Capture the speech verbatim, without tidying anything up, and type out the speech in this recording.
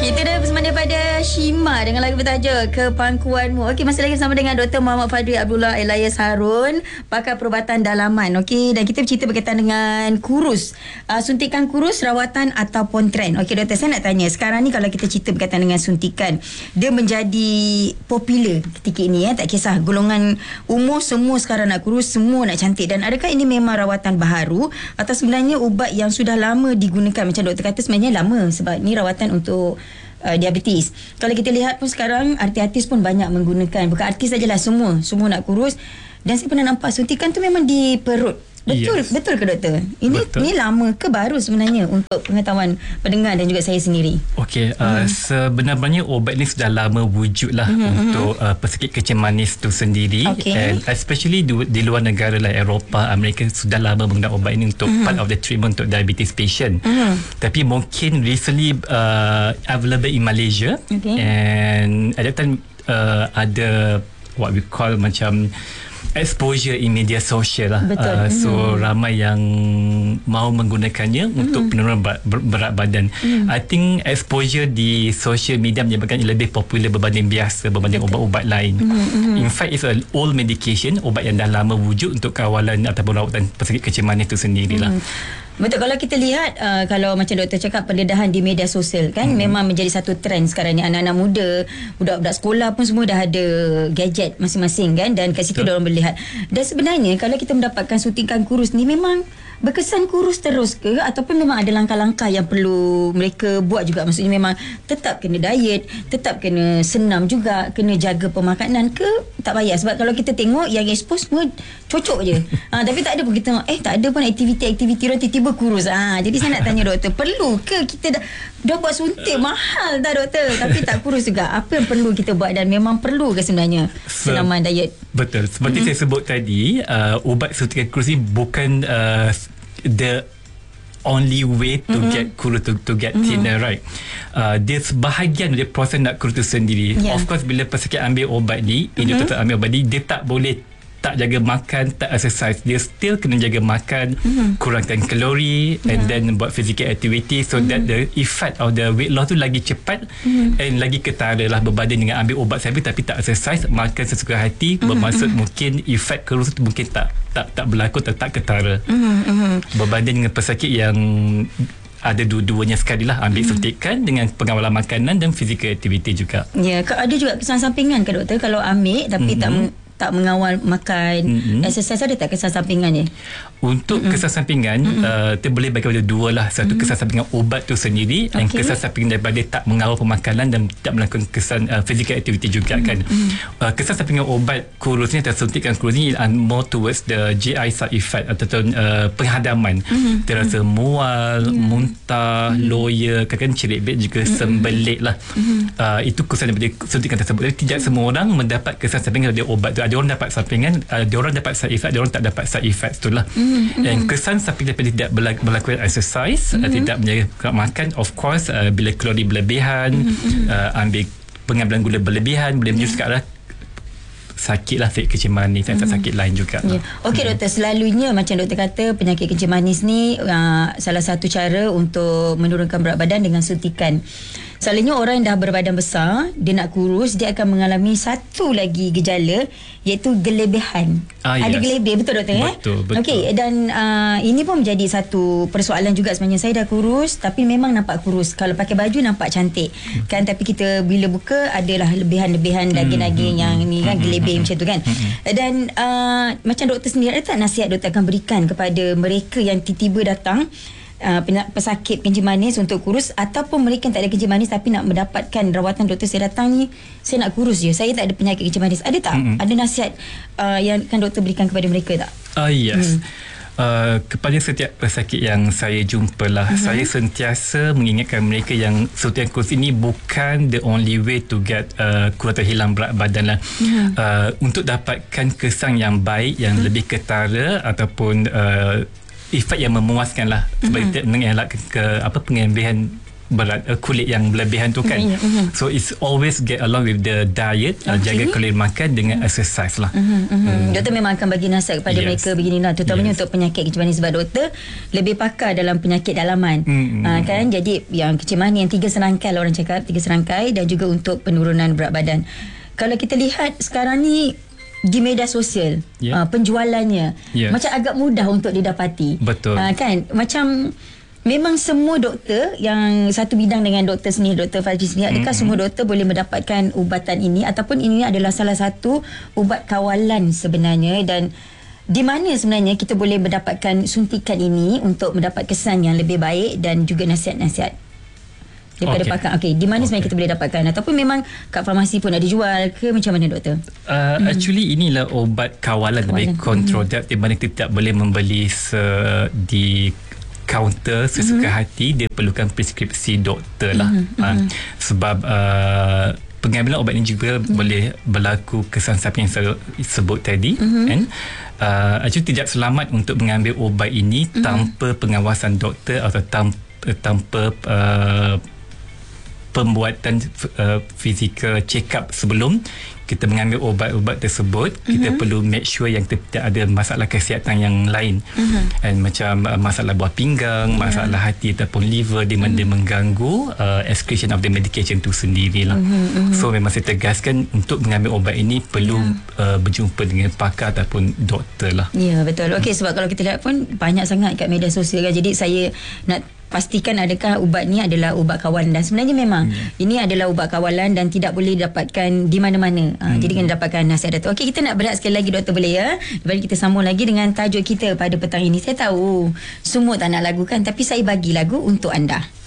Kita dah bersama daripada Shima dengan lagu bertajuk Kepangkuanmu. Okey, masih lagi bersama dengan Doktor Muhammad Fadri Abdullah Elias Harun, pakar perubatan dalaman. Okey, dan kita bercerita berkaitan dengan kurus. Uh, suntikan kurus, rawatan ataupun trend. Okey, doktor, saya nak tanya, sekarang ni kalau kita cerita berkaitan dengan suntikan, dia menjadi popular ketika ini, ya. Tak kisah golongan umur, semua sekarang nak kurus, semua nak cantik. Dan adakah ini memang rawatan baharu atau sebenarnya ubat yang sudah lama digunakan? Macam doktor kata, sebenarnya lama sebab ni rawatan untuk Uh, diabetes. Kalau kita lihat pun sekarang artis-artis pun banyak menggunakan. Bukan artis sajalah, semua semua nak kurus. Dan saya pernah nampak suntikan tu memang di perut. Betul, yes. Betul ke doktor? Ini betul. Ni lama ke baru sebenarnya untuk pengetahuan pendengar dan juga saya sendiri? Okey, uh, hmm. sebenarnya obat ni sudah lama wujud lah hmm, untuk hmm. Uh, pesakit kencing manis tu sendiri. Okay. And especially di, di luar negara lah, Eropah, Amerika sudah lama menggunakan obat ini untuk hmm. part of the treatment untuk diabetes patient. Hmm. Tapi mungkin recently uh, available in Malaysia. Okay. And at that time uh, ada what we call macam exposure in media sosial lah. Betul. Uh, so hmm. ramai yang mahu menggunakannya hmm. untuk penurunan berat, berat badan. Hmm. I think exposure di social media menyebabkan lebih popular berbanding biasa, berbanding Betul. ubat-ubat lain. Hmm. Hmm. In fact, it's an old medication, ubat yang dah lama wujud untuk kawalan ataupun rawatan pesakit kencing manis itu sendirilah. Hmm. Betul, kalau kita lihat uh, kalau macam doktor cakap, pendedahan di media sosial kan hmm. memang menjadi satu trend sekarang ni. Anak-anak muda, budak-budak sekolah pun semua dah ada gadget masing-masing kan, dan kat situ diorang boleh lihat. Dan sebenarnya kalau kita mendapatkan suntikan kurus ni, memang berkesan kurus terus ke ataupun memang ada langkah-langkah yang perlu mereka buat juga? Maksudnya memang tetap kena diet, tetap kena senam juga, kena jaga pemakanan ke tak payah? Sebab kalau kita tengok yang expose semua cocok je. ha, tapi tak ada pun kita eh tak ada pun aktiviti-aktiviti orang tiba-tiba kurus. Ha, jadi saya nak tanya doktor, perlu ke kita dah, dah buat suntik mahal dah doktor tapi tak kurus juga? Apa yang perlu kita buat dan memang perlu ke sebenarnya senaman diet? Betul, seperti mm-hmm. saya sebut tadi, uh, ubat suntikan kurus ni bukan uh, the only way to mm-hmm. get kurus, to, to get mm-hmm. thinner, right? Uh, dia sebahagian dari proses nak kurus tu sendiri. Yeah. Of course, bila pesakit ambil ubat ni, mm-hmm. ini tetap ambil ubat ni, dia tak boleh tak jaga makan, tak exercise. Dia still kena jaga makan, mm-hmm. kurangkan kalori, yeah. and then buat physical activity, so mm-hmm. that the effect of the weight loss tu lagi cepat, mm-hmm. and lagi ketara lah berbanding dengan ambil ubat sahaja tapi tak exercise, makan sesuka hati, mm-hmm. bermaksud mungkin efek kurus tu mungkin tak tak tak berlaku, tak, tak ketara, mm-hmm. berbanding dengan pesakit yang ada dua-duanya sekali lah, ambil hmm. suntikan dengan pengawalan makanan dan physical activity juga. Ya, ada juga kesan sampingan ke doktor kalau ambil tapi mm-hmm. tak tak mengawal makan, mm-hmm. exercise, ada tak kesan sampingannya? Untuk mm-hmm. kesan sampingan, mm-hmm. uh, kita boleh bagi pada dua lah. Satu mm-hmm. kesan sampingan ubat tu sendiri, okay. dan kesan sampingan daripada tak mengawal pemakanan dan tak melakukan kesan uh, physical activity juga, mm-hmm. kan. Uh, kesan sampingan ubat kurus ni atau suntikan kurus ni are more towards the G I side effect ataupun uh, penghadaman. Mm-hmm. Terasa mual, yeah. muntah, mm-hmm. loya, kadang-kadang cerit juga, mm-hmm. sembelit lah. Mm-hmm. Uh, itu kesan daripada suntikan tersebut. Jadi tidak mm-hmm. semua orang mendapat kesan sampingan daripada ubat tu. Ada orang dapat sampingan, ada orang dapat side effect, ada orang tak dapat side effect tu lah. Mm-hmm. Dan kesan samping daripada tidak melakukan exercise, mm-hmm. uh, tidak menjaga makan, of course, uh, bila kalori berlebihan, mm-hmm. uh, ambil pengambilan gula berlebihan, boleh menyusul ke arah sakit lah, sakit kencing manis dan mm-hmm. sakit lain juga. Yeah. Okey, mm-hmm. doktor, selalunya macam doktor kata, penyakit kencing manis ni uh, salah satu cara untuk menurunkan berat badan dengan suntikan. Selalunya orang yang dah berbadan besar, dia nak kurus, dia akan mengalami satu lagi gejala, iaitu gelebehan. Ah, ada yes. gelebeh, betul doktor? Betul, eh? Okey, dan uh, ini pun menjadi satu persoalan juga sebenarnya. Saya dah kurus tapi memang nampak kurus. Kalau pakai baju nampak cantik. Hmm. Kan, tapi kita bila buka adalah lebihan-lebihan daging-daging hmm. yang ni kan, gelebeh hmm. macam tu kan. Hmm. Dan uh, macam doktor sendiri, ada tak nasihat doktor akan berikan kepada mereka yang tiba-tiba datang Uh, pesakit kencing manis untuk kurus, ataupun mereka yang tak ada kencing manis tapi nak mendapatkan rawatan? Doktor, saya datang ni, saya nak kurus je, saya tak ada penyakit kencing manis. Ada tak? Mm-hmm. Ada nasihat uh, yang kan doktor berikan kepada mereka tak? Uh, yes. Mm. Uh, kepada setiap pesakit yang saya jumpa lah, mm-hmm. saya sentiasa mengingatkan mereka yang suntikan kurus ini bukan the only way to get uh, kurang atau hilang berat badan lah. Mm-hmm. Uh, untuk dapatkan kesan yang baik, yang mm-hmm. lebih ketara ataupun uh, efek yang memuaskan lah, sebab mm-hmm. mengelak ke, ke apa pengambilan berat uh, kulit yang berlebihan tu kan. Mm-hmm. So it's always get along with the diet, okay. uh, jaga kalori makan dengan mm-hmm. exercise lah. Mm-hmm. Mm-hmm. Doktor memang akan bagi nasihat kepada yes. mereka beginilah, terutamanya yes. untuk penyakit kecil manis, sebab doktor lebih pakar dalam penyakit dalaman. Mm-hmm. Uh, kan, jadi yang kecil manis yang tiga serangkai lah orang cakap, tiga serangkai, dan juga untuk penurunan berat badan. Kalau kita lihat sekarang ni di media sosial, yeah. uh, penjualannya yes. macam agak mudah untuk didapati. Betul. Uh, kan, macam memang semua doktor yang satu bidang dengan doktor sendiri, Doktor Fazli sendiri, adakah mm-hmm. semua doktor boleh mendapatkan ubatan ini, ataupun ini adalah salah satu ubat kawalan sebenarnya, dan di mana sebenarnya kita boleh mendapatkan suntikan ini untuk mendapat kesan yang lebih baik dan juga nasihat-nasihat daripada okay. pakar. Okey, di mana okay. sebenarnya kita boleh dapatkan, ataupun memang kat farmasi pun ada jual ke, macam mana doktor? Uh, mm. Actually inilah ubat kawalan, lebih kontrol mm. di mana kita tak boleh membeli se- di kaunter sesuka mm-hmm. hati. Dia perlukan preskripsi doktor lah. Mm-hmm. Uh, sebab uh, pengambilan ubat ini juga mm-hmm. boleh berlaku kesan samping yang saya sebut tadi. Mm-hmm. And uh, actually tidak selamat untuk mengambil ubat ini mm-hmm. tanpa pengawasan doktor atau tanpa, tanpa uh, pembuatan uh, physical check up sebelum kita mengambil ubat-ubat tersebut. Mm-hmm. Kita perlu make sure yang tidak ada masalah kesihatan yang lain. Mm-hmm. And macam uh, masalah buah pinggang, yeah. masalah hati ataupun liver, di mana mm-hmm. dia mengganggu uh, excretion of the medication tu sendirilah. Mm-hmm. So memang saya tegaskan untuk mengambil ubat ini perlu yeah. uh, berjumpa dengan pakar ataupun doktor lah. Ya, yeah, betul. Okey, sebab kalau kita lihat pun banyak sangat kat media sosial kan. Jadi saya nak pastikan adakah ubat ni adalah ubat kawalan, dan sebenarnya memang hmm. ini adalah ubat kawalan dan tidak boleh dapatkan di mana-mana. Hmm. Ha, jadi kena dapatkan nasihat doktor. Okey, kita nak berehat sekali lagi doktor, boleh ya? Lepas kita sambung lagi dengan tajuk kita pada petang ini. Saya tahu semua tak nak lagu kan, tapi saya bagi lagu untuk anda.